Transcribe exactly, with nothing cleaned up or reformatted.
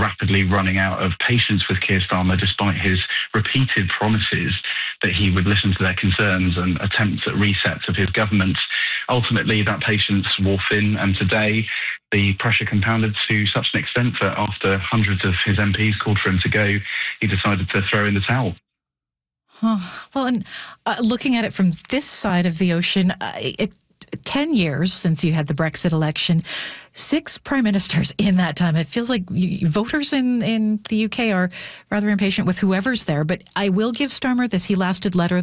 rapidly running out of patience with Keir Starmer, despite his repeated promises that he would listen to their concerns and attempts at resets of his government. Ultimately, that patience wore thin, and today the pressure compounded to such an extent that after hundreds of his M Ps called for him to go, he decided to throw in the towel. Huh. Well, and uh, looking at it from this side of the ocean, uh, it, ten years since you had the Brexit election, six prime ministers in that time. It feels like you, voters in, in the U K are rather impatient with whoever's there. But I will give Starmer this. He lasted letter